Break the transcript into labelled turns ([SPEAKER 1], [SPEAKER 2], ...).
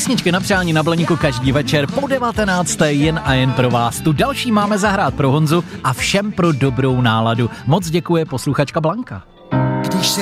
[SPEAKER 1] Písničky na přání na Blaníku každý večer po 19. jen a jen pro vás. Tu další máme zahrát pro Honzu a všem pro dobrou náladu. Moc děkuje posluchačka Blanka.